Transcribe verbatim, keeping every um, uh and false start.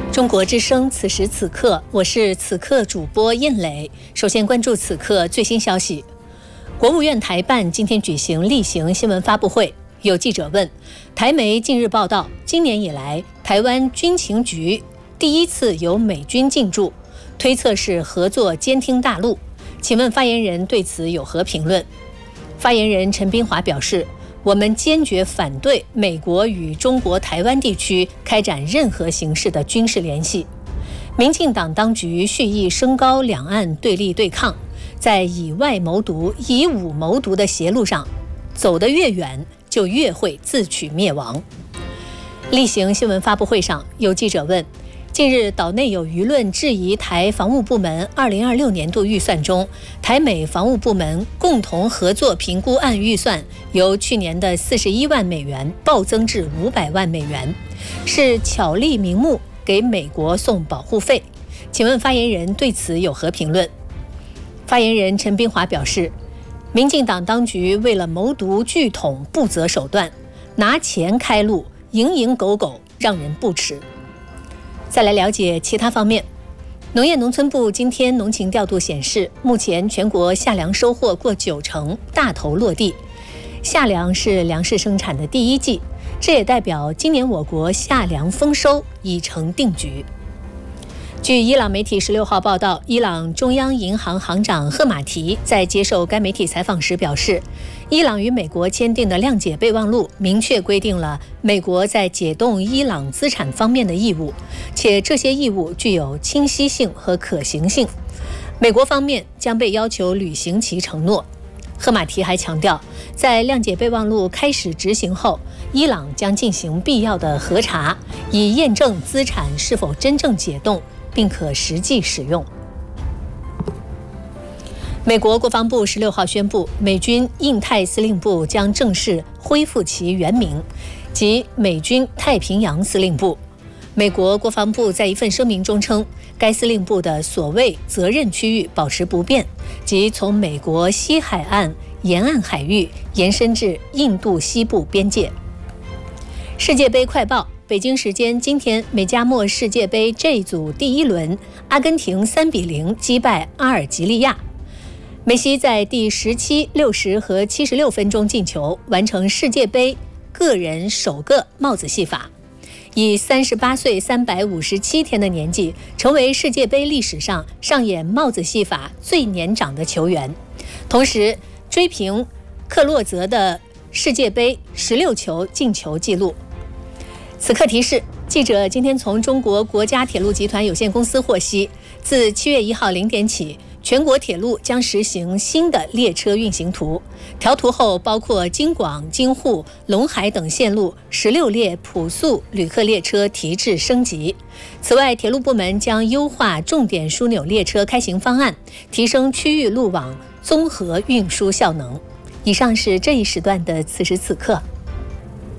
中国之声，此时此刻，我是此刻主播印磊。首先关注此刻最新消息。国务院台办今天举行例行新闻发布会，有记者问，台媒近日报道，今年以来，台湾军情局第一次有美军进驻，推测是合作监听大陆。请问发言人对此有何评论？发言人陈斌华表示，我们坚决反对美国与中国台湾地区开展任何形式的军事联系。民进党当局蓄意升高两岸对立对抗，在以外谋独、以武谋独的邪路上走得越远，就越会自取灭亡。例行新闻发布会上，有记者问，近日岛内有舆论质疑台防务部门二零二六年度预算中，台美防务部门共同合作评估案预算由去年的四十一万美元暴增至五百万美元，是巧立名目给美国送保护费。请问发言人对此有何评论？发言人陈斌华表示，民进党当局为了谋独拒统不择手段，拿钱开路，蝇营狗苟，让人不齿。再来了解其他方面。农业农村部今天农情调度显示，目前全国夏粮收获过九成，大头落地。夏粮是粮食生产的第一季，这也代表今年我国夏粮丰收已成定局。据伊朗媒体十六号报道，伊朗中央银行行长赫马提在接受该媒体采访时表示，伊朗与美国签订的谅解备忘录明确规定了美国在解冻伊朗资产方面的义务，且这些义务具有清晰性和可行性，美国方面将被要求履行其承诺。赫马提还强调，在谅解备忘录开始执行后，伊朗将进行必要的核查，以验证资产是否真正解冻并可实际使用。美国国防部十六号宣布，美军印太司令部将正式恢复其原名，即美军太平洋司令部。美国国防部在一份声明中称，该司令部的所谓责任区域保持不变，即从美国西海岸沿岸海域延伸至印度西部边界。世界杯快报，北京时间今天，美加墨世界杯 J 组第一轮，阿根廷三比零击败阿尔及利亚。梅西在第十七、六十和七十六分钟进球，完成世界杯个人首个帽子戏法，以三十八岁三百五十七天的年纪，成为世界杯历史上上演帽子戏法最年长的球员，同时追平克洛泽的世界杯十六球进球纪录。此刻提示，记者今天从中国国家铁路集团有限公司获悉，自七月一号零点起，全国铁路将实行新的列车运行图，调图后包括京广、京沪、陇海等线路十六列普速旅客列车提质升级。此外，铁路部门将优化重点枢纽列车开行方案，提升区域路网综合运输效能。以上是这一时段的此时此刻。